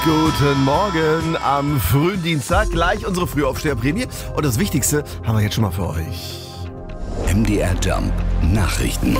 Guten Morgen am frühen Dienstag. Gleich unsere Frühaufsteherprämie. Und das Wichtigste haben wir jetzt schon mal für euch. MDR Jump Nachrichten.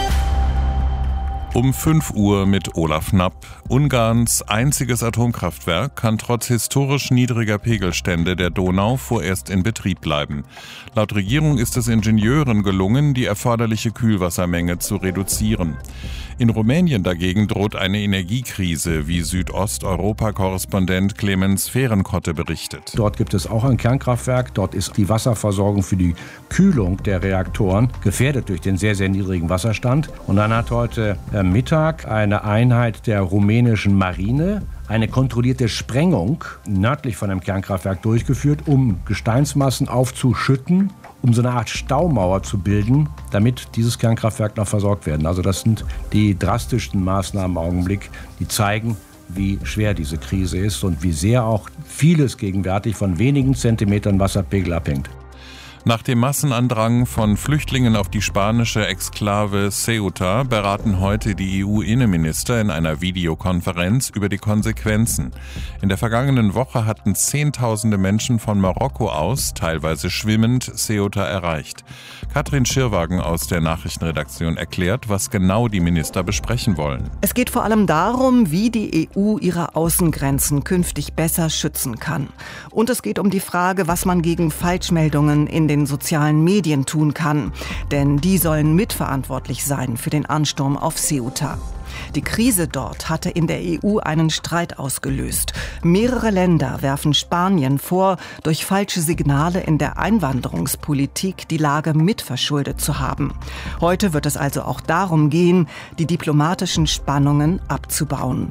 Um 5 Uhr mit Olaf Knapp. Ungarns einziges Atomkraftwerk kann trotz historisch niedriger Pegelstände der Donau vorerst in Betrieb bleiben. Laut Regierung ist es Ingenieuren gelungen, die erforderliche Kühlwassermenge zu reduzieren. In Rumänien dagegen droht eine Energiekrise, wie Südosteuropa-Korrespondent Clemens Fehrenkotte berichtet. Dort gibt es auch ein Kernkraftwerk. Dort ist die Wasserversorgung für die Kühlung der Reaktoren gefährdet durch den sehr, sehr niedrigen Wasserstand. Und dann hat heute Mittag eine Einheit der rumänischen Marine eine kontrollierte Sprengung nördlich von dem Kernkraftwerk durchgeführt, um Gesteinsmassen aufzuschütten, um so eine Art Staumauer zu bilden, damit dieses Kernkraftwerk noch versorgt werden. Also das sind die drastischsten Maßnahmen im Augenblick, die zeigen, wie schwer diese Krise ist und wie sehr auch vieles gegenwärtig von wenigen Zentimetern Wasserpegel abhängt. Nach dem Massenandrang von Flüchtlingen auf die spanische Exklave Ceuta beraten heute die EU-Innenminister in einer Videokonferenz über die Konsequenzen. In der vergangenen Woche hatten Zehntausende Menschen von Marokko aus, teilweise schwimmend, Ceuta erreicht. Katrin Schirwagen aus der Nachrichtenredaktion erklärt, was genau die Minister besprechen wollen. Es geht vor allem darum, wie die EU ihre Außengrenzen künftig besser schützen kann. Und es geht um die Frage, was man gegen Falschmeldungen in den sozialen Medien tun kann. Denn die sollen mitverantwortlich sein für den Ansturm auf Ceuta. Die Krise dort hatte in der EU einen Streit ausgelöst. Mehrere Länder werfen Spanien vor, durch falsche Signale in der Einwanderungspolitik die Lage mitverschuldet zu haben. Heute wird es also auch darum gehen, die diplomatischen Spannungen abzubauen.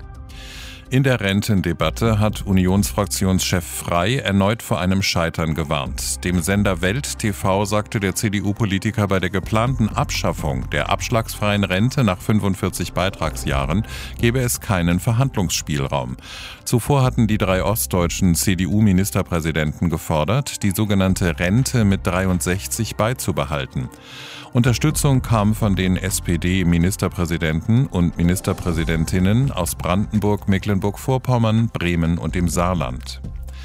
In der Rentendebatte hat Unionsfraktionschef Frey erneut vor einem Scheitern gewarnt. Dem Sender Welt TV sagte der CDU-Politiker bei der geplanten Abschaffung der abschlagsfreien Rente nach 45 Beitragsjahren gebe es keinen Verhandlungsspielraum. Zuvor hatten die 3 ostdeutschen CDU-Ministerpräsidenten gefordert, die sogenannte Rente mit 63 beizubehalten. Unterstützung kam von den SPD-Ministerpräsidenten und Ministerpräsidentinnen aus Brandenburg, Mecklenburg-Vorpommern, Bremen und dem Saarland.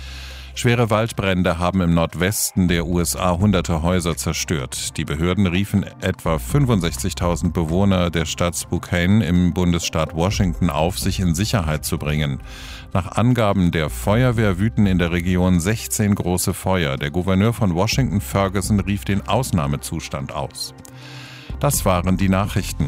Schwere Waldbrände haben im Nordwesten der USA hunderte Häuser zerstört. Die Behörden riefen etwa 65.000 Bewohner der Stadt Spokane im Bundesstaat Washington auf, sich in Sicherheit zu bringen. Nach Angaben der Feuerwehr wüten in der Region 16 große Feuer. Der Gouverneur von Washington, Ferguson, rief den Ausnahmezustand aus. Das waren die Nachrichten.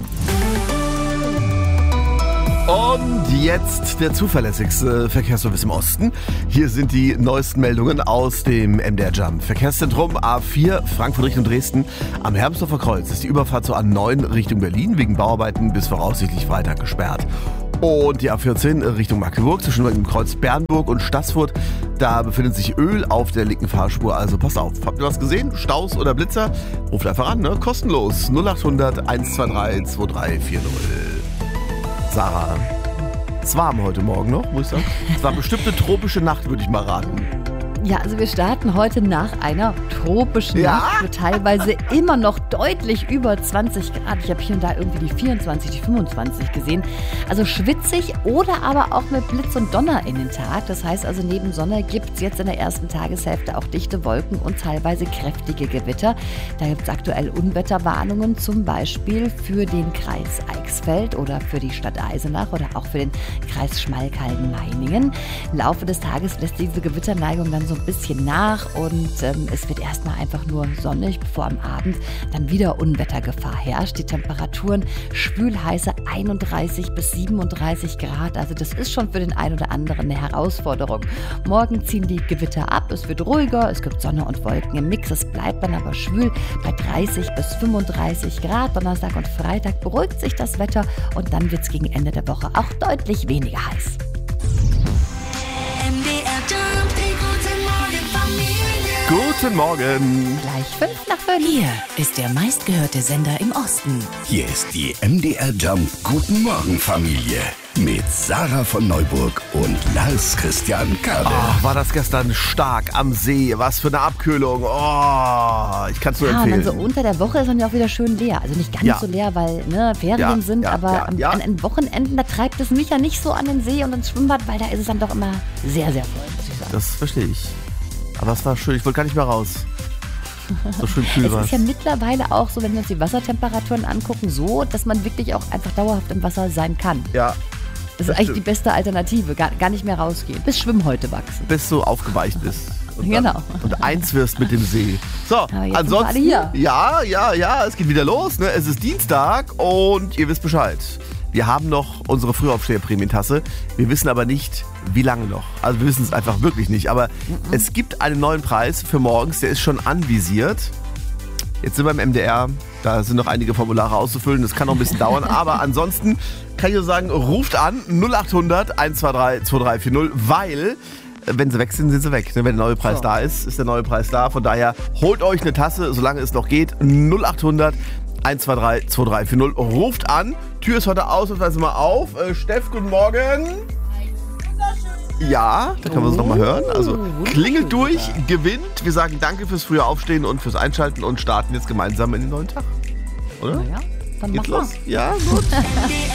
Und jetzt der zuverlässigste Verkehrsservice im Osten. Hier sind die neuesten Meldungen aus dem MDR Jump. Verkehrszentrum A4 Frankfurt Richtung Dresden. Am Hermsdorfer Kreuz ist die Überfahrt zur A9 Richtung Berlin wegen Bauarbeiten bis voraussichtlich Freitag gesperrt. Und die A14 Richtung Magdeburg zwischen dem Kreuz Bernburg und Staßfurt. Da befindet sich Öl auf der linken Fahrspur, also passt auf. Habt ihr was gesehen? Staus oder Blitzer? Ruft einfach an, ne? Kostenlos. 0800 123 2340. Sarah, es war warm heute Morgen noch, muss ich sagen. Es war bestimmt eine tropische Nacht, würde ich mal raten. Ja, also wir starten heute nach einer tropischen Nacht, mit teilweise immer noch deutlich über 20 Grad. Ich habe hier und da irgendwie die 24, die 25 gesehen. Also schwitzig oder aber auch mit Blitz und Donner in den Tag. Das heißt also, neben Sonne gibt es jetzt in der ersten Tageshälfte auch dichte Wolken und teilweise kräftige Gewitter. Da gibt es aktuell Unwetterwarnungen, zum Beispiel für den Kreis Eichsfeld oder für die Stadt Eisenach oder auch für den Kreis Schmalkalden-Meiningen. Im Laufe des Tages lässt diese Gewitterneigung dann so ein bisschen nach und es wird erstmal einfach nur sonnig, bevor am Abend dann wieder Unwettergefahr herrscht. Die Temperaturen schwül-heiße 31 bis 37 Grad, also das ist schon für den einen oder anderen eine Herausforderung. Morgen ziehen die Gewitter ab, es wird ruhiger, es gibt Sonne und Wolken im Mix, es bleibt dann aber schwül bei 30 bis 35 Grad. Donnerstag und Freitag beruhigt sich das Wetter und dann wird es gegen Ende der Woche auch deutlich weniger heiß. Gut Guten Morgen. Gleich 5:05. Hier ist der meistgehörte Sender im Osten. Hier ist die MDR Jump Guten Morgen Familie mit Sarah von Neuburg und Lars Christian Kade. Oh, war das gestern stark am See. Was für eine Abkühlung. Oh, ich kann es nur empfehlen. Und dann so unter der Woche ist dann ja auch wieder schön leer. Also nicht ganz so leer, weil Ferien sind, aber an den Wochenenden, da treibt es mich ja nicht so an den See und ins Schwimmbad, weil da ist es dann doch immer sehr, sehr voll, muss ich sagen. Das verstehe ich. Aber es war schön. Ich wollte gar nicht mehr raus. So schön kühl war es. Es ist ja mittlerweile auch so, wenn wir uns die Wassertemperaturen angucken, so, dass man wirklich auch einfach dauerhaft im Wasser sein kann. Ja. Das ist eigentlich die beste Alternative, gar nicht mehr rausgehen, bis Schwimmhäute wachsen. Bis du aufgeweicht bist. Genau. Und eins wirst mit dem See. So, ansonsten, sind wir alle hier. Ja, es geht wieder los. Ne? Es ist Dienstag und ihr wisst Bescheid. Wir haben noch unsere Frühaufsteher-Prämientasse. Wir wissen aber nicht, wie lange noch. Also wir wissen es einfach wirklich nicht. Aber es gibt einen neuen Preis für morgens, der ist schon anvisiert. Jetzt sind wir im MDR. Da sind noch einige Formulare auszufüllen. Das kann noch ein bisschen dauern. Aber ansonsten kann ich nur sagen, ruft an 0800 123 2340, weil wenn sie weg sind, sind sie weg. Wenn der neue Preis da ist, ist der neue Preis da. Von daher holt euch eine Tasse, solange es noch geht. 0800 123 2340. Ruft an. Tür ist heute ausnahmsweise mal auf. Steff, guten Morgen. Ja, da können wir uns nochmal hören. Also klingelt durch, gewinnt. Wir sagen danke fürs frühe Aufstehen und fürs Einschalten und starten jetzt gemeinsam in den neuen Tag. Oder? Ja, dann Geht's mach mal. los? Ja, gut.